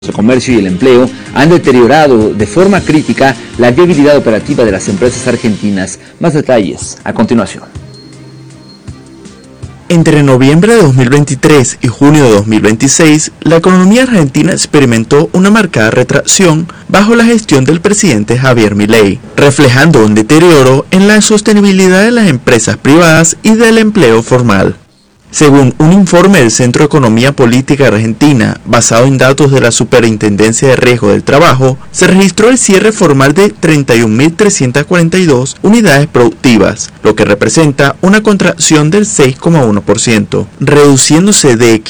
el comercio y el empleo han deteriorado de forma crítica la viabilidad operativa de las empresas argentinas. Más detalles a continuación. Entre noviembre de 2023 y junio de 2026, la economía argentina experimentó una marcada retracción bajo la gestión del presidente Javier Milei, reflejando un deterioro en la sostenibilidad de las empresas privadas y del empleo formal. Según un informe del Centro de Economía Política Argentina, basado en datos de la Superintendencia de Riesgo del Trabajo, se registró el cierre formal de 31.342 unidades productivas, lo que representa una contracción del 6,1%, reduciéndose de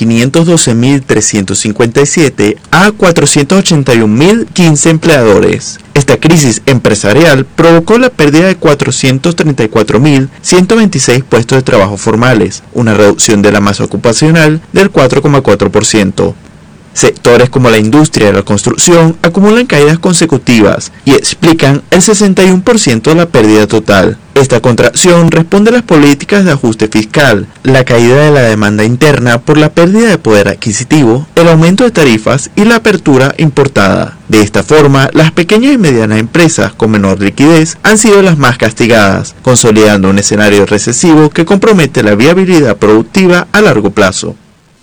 512.357 a 481.015 empleadores. Esta crisis empresarial provocó la pérdida de 434.126 puestos de trabajo formales, una reducción de la masa ocupacional del 4,4%. Sectores como la industria y la construcción acumulan caídas consecutivas y explican el 61% de la pérdida total. Esta contracción responde a las políticas de ajuste fiscal, la caída de la demanda interna por la pérdida de poder adquisitivo, el aumento de tarifas y la apertura importada. De esta forma, las pequeñas y medianas empresas con menor liquidez han sido las más castigadas, consolidando un escenario recesivo que compromete la viabilidad productiva a largo plazo.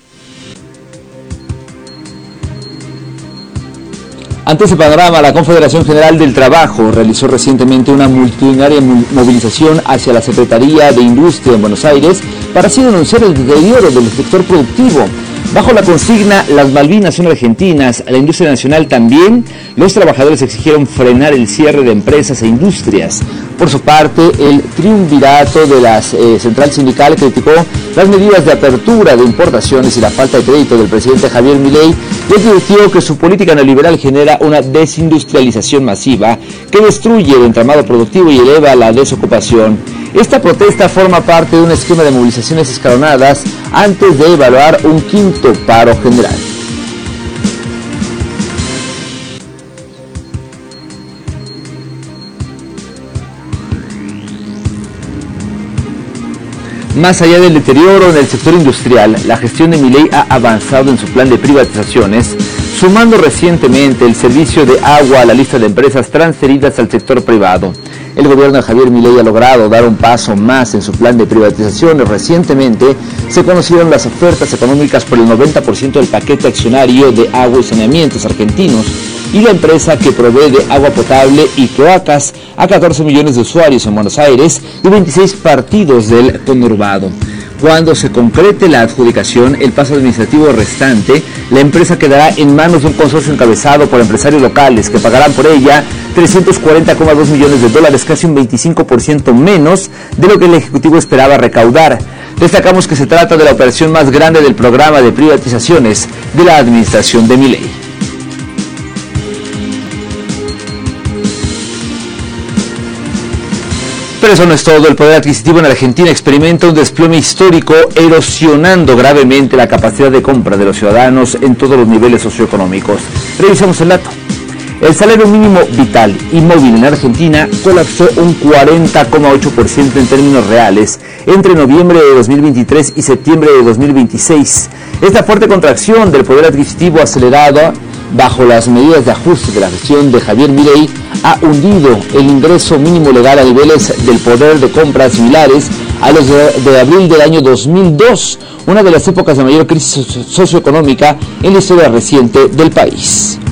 Ante ese panorama, la Confederación General del Trabajo realizó recientemente una multitudinaria movilización hacia la Secretaría de Industria en Buenos Aires para así denunciar el deterioro del sector productivo. Bajo la consigna "Las Malvinas son argentinas, la industria nacional también", los trabajadores exigieron frenar el cierre de empresas e industrias. Por su parte, el triunvirato de la central sindical criticó las medidas de apertura de importaciones y la falta de crédito del presidente Javier Milei y advirtió que su política neoliberal genera una desindustrialización masiva que destruye el entramado productivo y eleva la desocupación. Esta protesta forma parte de un esquema de movilizaciones escalonadas antes de evaluar un quinto paro general. Más allá del deterioro en el sector industrial, la gestión de Milei ha avanzado en su plan de privatizaciones, sumando recientemente el servicio de agua a la lista de empresas transferidas al sector privado. El gobierno de Javier Milei ha logrado dar un paso más en su plan de privatizaciones. Recientemente se conocieron las ofertas económicas por el 90% del paquete accionario de Agua y Saneamientos Argentinos y la empresa que provee de agua potable y cloacas a 14 millones de usuarios en Buenos Aires y 26 partidos del conurbado. Cuando se concrete la adjudicación, el paso administrativo restante, la empresa quedará en manos de un consorcio encabezado por empresarios locales que pagarán por ella $340,2 millones, casi un 25% menos de lo que el Ejecutivo esperaba recaudar. Destacamos que se trata de la operación más grande del programa de privatizaciones de la administración de Milei. Pero eso no es todo. El poder adquisitivo en Argentina experimenta un desplome histórico, erosionando gravemente la capacidad de compra de los ciudadanos en todos los niveles socioeconómicos. Revisamos el dato. El salario mínimo vital y móvil en Argentina colapsó un 40,8% en términos reales entre noviembre de 2023 y septiembre de 2026. Esta fuerte contracción del poder adquisitivo acelerado bajo las medidas de ajuste de la gestión de Javier Milei ha hundido el ingreso mínimo legal a niveles del poder de compra similares a los de abril del año 2002, una de las épocas de mayor crisis socioeconómica en la historia reciente del país.